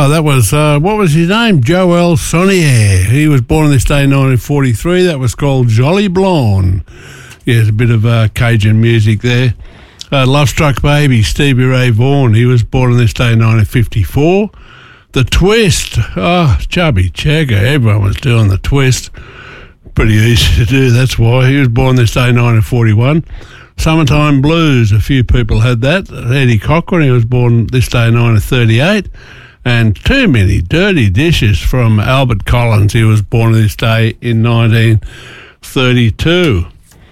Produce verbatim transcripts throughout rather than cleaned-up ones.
Oh, that was, uh, what was his name? Joel Sonnier. He was born on this day in nineteen forty-three. That was called Jolly Blonde. Yeah, there's a bit of uh, Cajun music there. Uh, Love Struck Baby, Stevie Ray Vaughan. He was born on this day in nineteen fifty-four. The Twist. Oh, Chubby Checker. Everyone was doing the Twist. Pretty easy to do, that's why. He was born this day in nineteen forty-one. Summertime Blues. A few people had that. Eddie Cochran. He was born this day in nineteen thirty-eight. And Too Many Dirty Dishes from Albert Collins. He was born this day in nineteen thirty-two.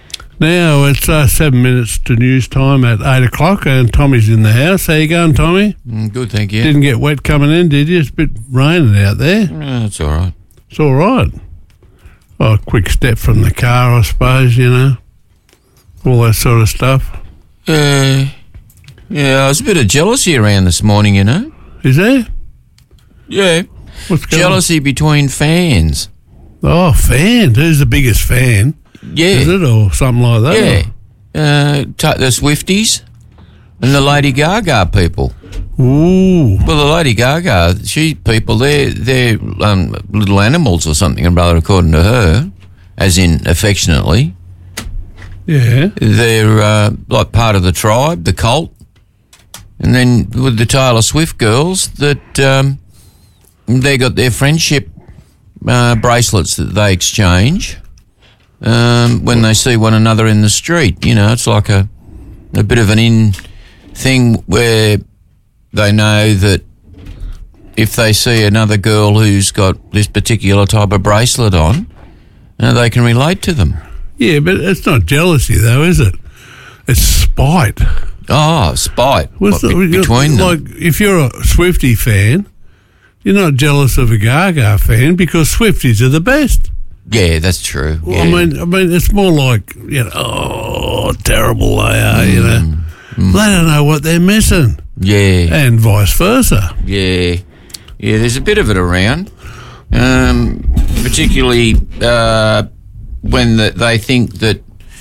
Now it's uh, seven minutes to news time at eight o'clock, and Tommy's in the house. How you going, Tommy? Mm, good, thank you. Didn't get wet coming in, did you? It's a bit raining out there. No, it's all right. It's all right. Oh, a quick step from the car, I suppose, you know. All that sort of stuff. Uh, yeah, I was a bit of jealousy around this morning, you know. Is there? Yeah. What's going Jealousy between fans. on? Oh, fans. Who's the biggest fan? Yeah. Is it, or something like that? Yeah. Uh, t- the Swifties and the Lady Gaga people. Ooh. Well, the Lady Gaga, she people, they're, they're um, little animals or something, and brother, according to her, as in affectionately. Yeah. They're uh, like part of the tribe, the cult. And then with the Taylor Swift girls, that um, they got their friendship uh, bracelets that they exchange um, when they see one another in the street. You know, it's like a, a bit of an in thing where they know that if they see another girl who's got this particular type of bracelet on, uh, they can relate to them. Yeah, but it's not jealousy, though, is it? It's spite. Oh, spite. What's What, the, be- between them. Like, if you're a Swiftie fan, you're not jealous of a Gaga fan because Swifties are the best. Yeah, that's true. Well, Yeah. I mean, I mean, it's more like, you know, oh, terrible they are, you know. Mm. They don't know what they're missing, yeah, and vice versa. yeah, yeah. There's a bit of it around, um, particularly uh, when the, they think that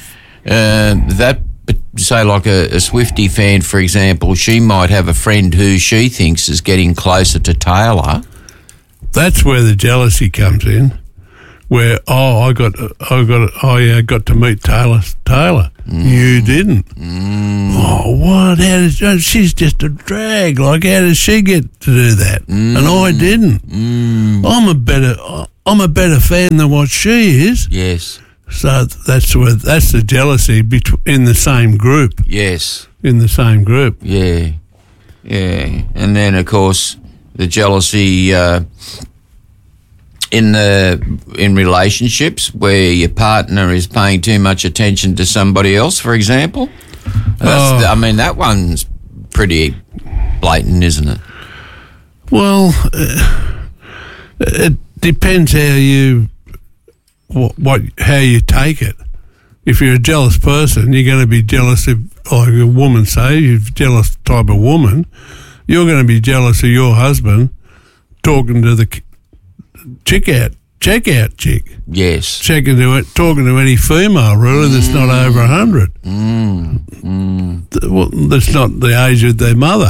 uh, that, say, like a, a Swiftie fan, for example, she might have a friend who she thinks is getting closer to Taylor. That's where the jealousy comes in. Where oh, I got, I got, oh yeah, I got to meet Taylor. Taylor, mm. You didn't. Mm. Oh, what? How did oh, she's just a drag? Like, how did she get to do that? Mm. And I didn't. Mm. I'm a better, I'm a better fan than what she is. Yes. So that's where that's the jealousy between in the same group. Yes. In the same group. Yeah. Yeah. And then, of course, the jealousy uh, in the in relationships where your partner is paying too much attention to somebody else, for example. That's, Oh. I mean, that one's pretty blatant, isn't it? Well, uh, it depends how you what, what how you take it. If you're a jealous person, you're going to be jealous of, like a woman say, you're a jealous type of woman. You're going to be jealous of your husband talking to the chick out, check out chick. Yes. Checking to it, talking to any female really that's not over a hundred. Mm. Mm. Well, that's not the age of their mother.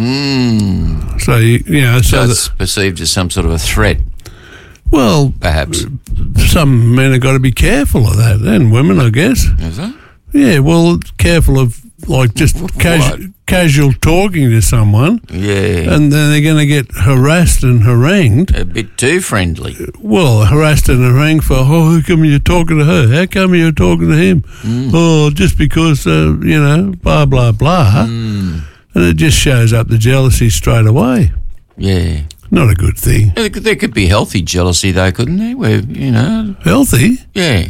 Mm. So you, you know, so, So that, it's perceived as some sort of a threat, well, perhaps. some men have got to be careful of that, and women, I guess. Is it? Yeah, well, careful of like just casu- casual talking to someone, Yeah. and then they're going to get harassed and harangued. A bit too friendly. Well, harassed and harangued for, oh, how come you're talking to her? How come you're talking to him? Mm. Oh, just because, uh, you know, blah, blah, blah. Mm. And it just shows up the jealousy straight away. Yeah. Not a good thing. There could, there could be healthy jealousy, though, couldn't there? Where, you know. Healthy? Yeah.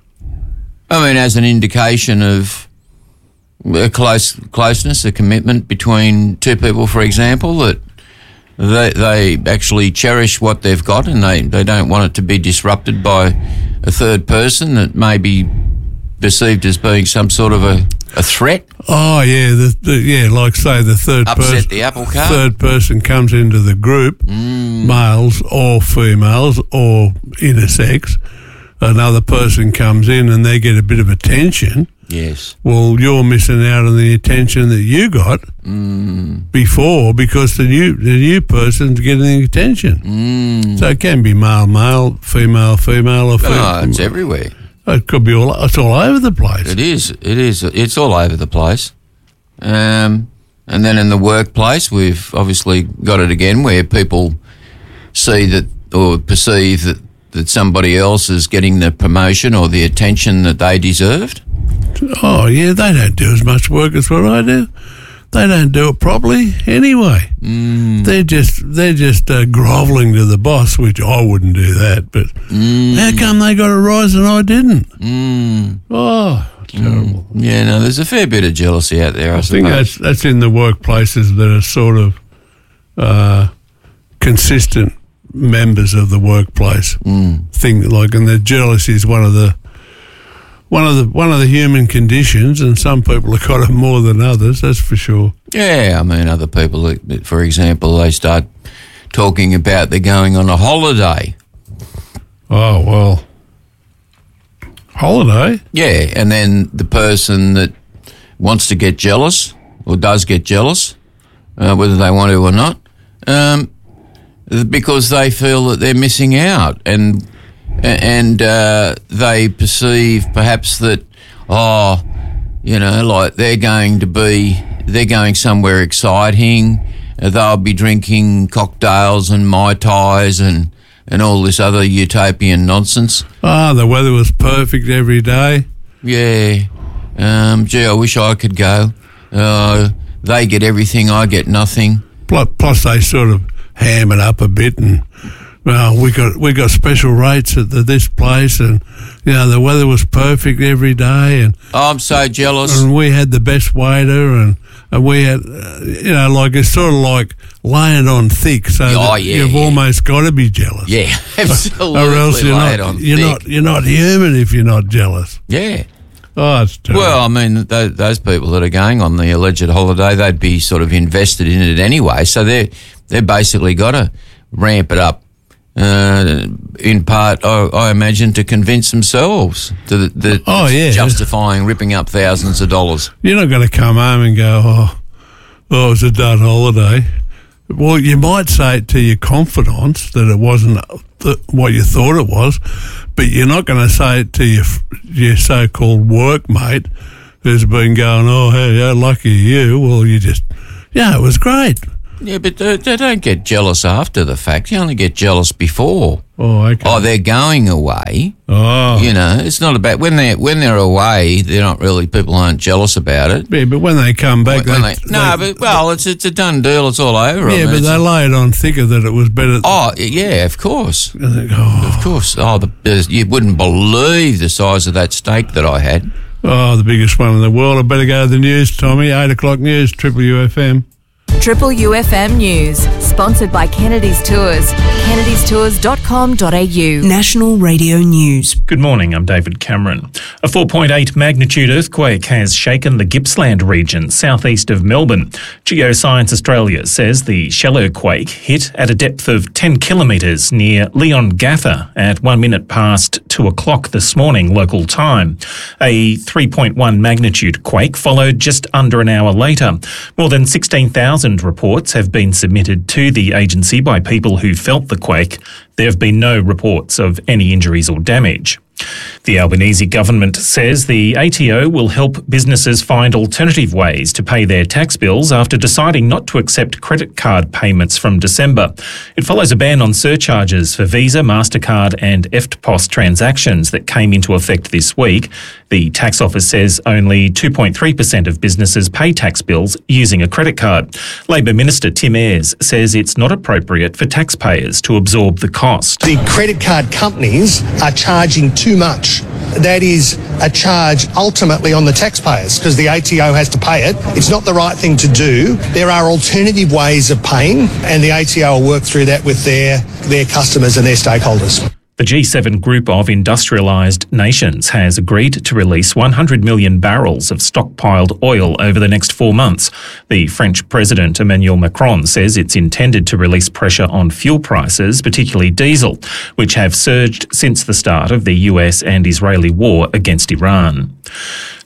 I mean, as an indication of a close closeness, a commitment between two people, for example, that they they actually cherish what they've got and they, they don't want it to be disrupted by a third person that may be perceived as being some sort of a, a threat. Oh, yeah, the, the, yeah, like say the third Upset person. the apple cart. Third person comes into the group, Mm. males or females or intersex. Another person comes in and they get a bit of attention. Yes. Well, you're missing out on the attention that you got Mm. before because the new the new person's getting the attention. Mm. So it can be male, male, female, female, or female. Oh, it's everywhere. It could be all. It's all over the place. It is. It is. It's all over the place. Um, and then in the workplace, we've obviously got it again, where people see that or perceive that, that somebody else is getting the promotion or the attention that they deserved. Oh yeah, they don't do as much work as what I do. They don't do it properly anyway. Mm. They're just they're just uh, grovelling to the boss, which I wouldn't do that. But Mm. how come they got a rise and I didn't? Mm. Oh, terrible. Yeah, no, there's a fair bit of jealousy out there, I, I think suppose. that's that's in the workplaces that are sort of uh, consistent members of the workplace. Mm. Thing like, and the jealousy is one of the one of the one of the human conditions, and some people have got it more than others. That's for sure. Yeah, I mean, other people, like, for example, they start talking about they're going on a holiday. Oh well, holiday. Yeah, and then the person that wants to get jealous or does get jealous, uh, whether they want to or not, um, because they feel that they're missing out, and and uh, they perceive perhaps that, oh, you know, like they're going to be, they're going somewhere exciting, uh, they'll be drinking cocktails and Mai Tais and, and all this other utopian nonsense. Ah, the weather was perfect every day. Yeah. Um, gee, I wish I could go. Uh, they get everything, I get nothing. Plus, plus they sort of ham it up a bit, and well, we got we got special rates at the, this place, and you know the weather was perfect every day, and Oh, I'm so jealous. and we had the best waiter, and, and we had uh, you know like it's sort of like laying on thick, so Oh, that yeah, you've yeah. almost got to be jealous. Yeah, absolutely. Or else you're lay it not on you're thick. not you're not human if you're not jealous. Yeah. Oh, it's terrible. Well, I mean, those, those people that are going on the alleged holiday, they'd be sort of invested in it anyway. So they're they're basically got to ramp it up. Uh, in part, I, I imagine, to convince themselves that, that Oh, it's yeah. justifying ripping up thousands of dollars. You're not going to come home and go, oh, oh, it was a dud holiday. Well, you might say it to your confidants that it wasn't th- what you thought it was, but you're not going to say it to your your so-called workmate who's been going, oh, hey, how lucky are you? Well, you just, yeah, it was great. Yeah, but they, they don't get jealous after the fact. You only get jealous before. Oh, okay. Oh, they're going away. Oh, You know, it's not about when they when they're away. They're not really, people aren't jealous about it. yeah, but when they come back, When they, they- no, they- but well, it's it's a done deal. It's all over. I yeah, mean, but it's- they lay it on thicker that it was better. oh yeah, of course, I think, oh, of course. Oh, the, the, you wouldn't believe the size of that steak that I had. oh, the biggest one in the world. I better go to the news, Tommy. Eight o'clock news, Triple U F M. Triple U F M News, sponsored by Kennedy's Tours. kennedys tours dot com dot a u. National Radio News. Good morning, I'm David Cameron. A four point eight magnitude earthquake has shaken the Gippsland region southeast of Melbourne. Geoscience Australia says the shell earthquake hit at a depth of ten kilometres near Leongatha at one minute past two o'clock this morning local time. A three point one magnitude quake followed just under an hour later. More than sixteen thousand reports have been submitted to the agency by people who felt the quake. There have been no reports of any injuries or damage. The Albanese government says the A T O will help businesses find alternative ways to pay their tax bills after deciding not to accept credit card payments from December. It follows a ban on surcharges for Visa, MasterCard and E F T P O S transactions that came into effect this week. The tax office says only two point three percent of businesses pay tax bills using a credit card. Labor Minister Tim Ayres says it's not appropriate for taxpayers to absorb the cost. The credit card companies are charging too much. That is a charge ultimately on the taxpayers because the A T O has to pay it. It's not the right thing to do. There are alternative ways of paying and the A T O will work through that with their, their customers and their stakeholders. The G seven group of industrialised nations has agreed to release one hundred million barrels of stockpiled oil over the next four months. The French President Emmanuel Macron says it's intended to release pressure on fuel prices, particularly diesel, which have surged since the start of the U S and Israeli war against Iran.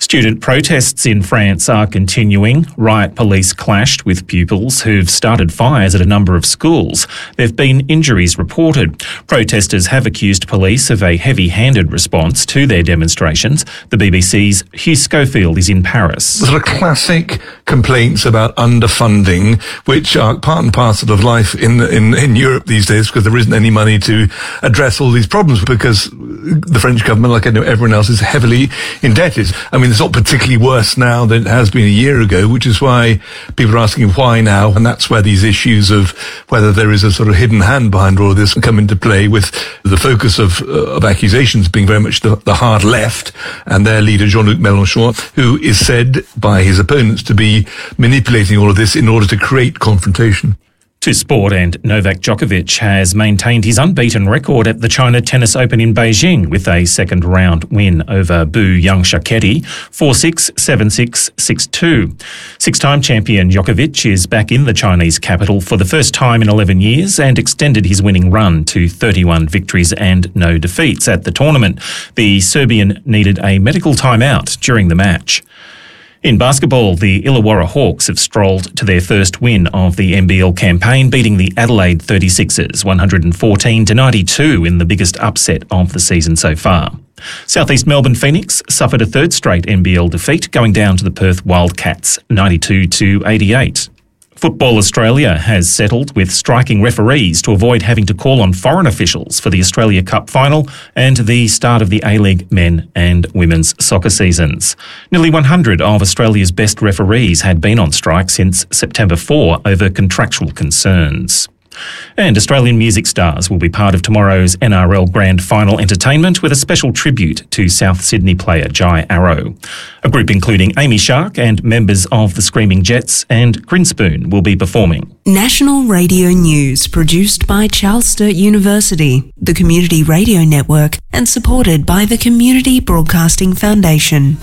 Student protests in France are continuing. Riot police clashed with pupils who've started fires at a number of schools. There have been injuries reported. Protesters have accused police of a heavy-handed response to their demonstrations. The B B C's Hugh Schofield is in Paris. Sort of classic complaints about underfunding, which are part and parcel of life in, in, in Europe these days, because there isn't any money to address all these problems, because the French government, like I know everyone else, is heavily indebted. I mean, it's not particularly worse now than it has been a year ago, which is why people are asking why now, and that's where these issues of whether there is a sort of hidden hand behind all of this come into play, with the focus of, uh, of accusations being very much the, the hard left and their leader Jean-Luc Mélenchon, who is said by his opponents to be manipulating all of this in order to create confrontation. To sport, and Novak Djokovic has maintained his unbeaten record at the China Tennis Open in Beijing with a second round win over Bu Young-Shaketi, four six, seven six, six two. Six-time champion Djokovic is back in the Chinese capital for the first time in eleven years and extended his winning run to thirty-one victories and no defeats at the tournament. The Serbian needed a medical timeout during the match. In basketball, the Illawarra Hawks have strolled to their first win of the N B L campaign, beating the Adelaide thirty-sixers one fourteen to ninety-two in the biggest upset of the season so far. Southeast Melbourne Phoenix suffered a third straight N B L defeat, going down to the Perth Wildcats ninety-two to eighty-eight. Football Australia has settled with striking referees to avoid having to call on foreign officials for the Australia Cup final and the start of the A-League men and women's soccer seasons. Nearly one hundred of Australia's best referees had been on strike since September fourth over contractual concerns. And Australian music stars will be part of tomorrow's N R L Grand Final entertainment with a special tribute to South Sydney player Jai Arrow. A group including Amy Shark and members of the Screaming Jets and Grinspoon will be performing. National Radio News, produced by Charles Sturt University, the Community Radio Network, and supported by the Community Broadcasting Foundation.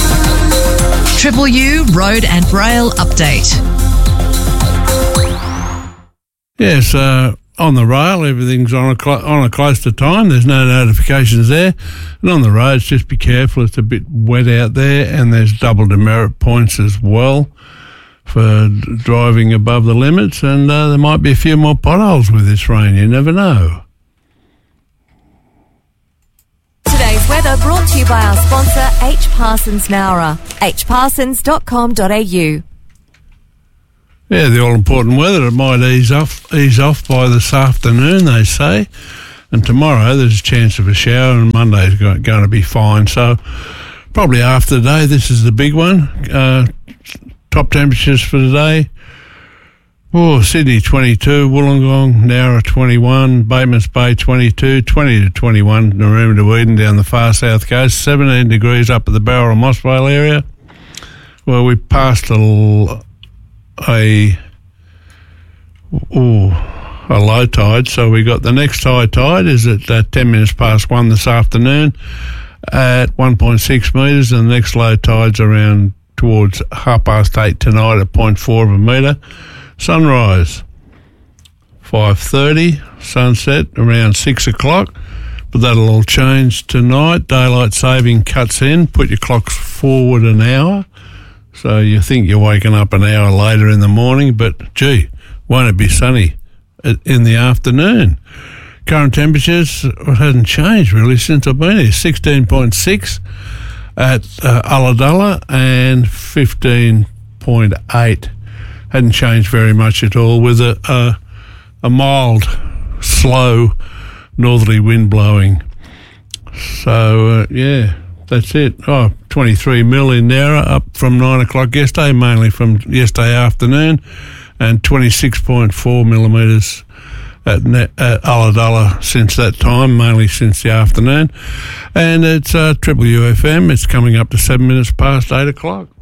Triple U Road and Rail Update. Yes, uh, on the rail, everything's on a, cl- on a close to time. There's no notifications there. And on the roads, just be careful. It's a bit wet out there, and there's double demerit points as well for d- driving above the limits. And uh, there might be a few more potholes with this rain. You never know. Today's weather brought to you by our sponsor, H. Parsons Nowra, h parsons dot com dot a u. Yeah, the all-important weather, it might ease off ease off by this afternoon, they say. And tomorrow there's a chance of a shower, and Monday's going to be fine. So probably after today, this is the big one. Uh, top temperatures for today. Oh, Sydney twenty-two, Wollongong, Nowra twenty-one, Batemans Bay twenty-two, twenty to twenty-one, Narooma to Eden down the far south coast, seventeen degrees up at the Bowral and Mossvale area. Well, we passed a... L- a oh, a low tide, so we got the next high tide is at uh, ten minutes past one this afternoon at one point six metres, and the next low tide's around towards half past eight tonight at zero point four of a metre. Sunrise five thirty, sunset around six o'clock, but that'll all change tonight. Daylight saving cuts in, put your clocks forward an hour. So you think you're waking up an hour later in the morning, but gee, won't it be sunny in the afternoon? Current temperatures, it hasn't changed really since I've been here. sixteen point six at uh, Ulladulla and fifteen point eight. Hadn't changed very much at all, with a, a, a mild, slow northerly wind blowing. So, uh, yeah. That's it. Oh, twenty-three mil in Nowra, up from nine o'clock yesterday, mainly from yesterday afternoon, and twenty-six point four millimetres at, ne- at Ulladulla since that time, mainly since the afternoon. And it's uh, Triple U F M. It's coming up to seven minutes past eight o'clock.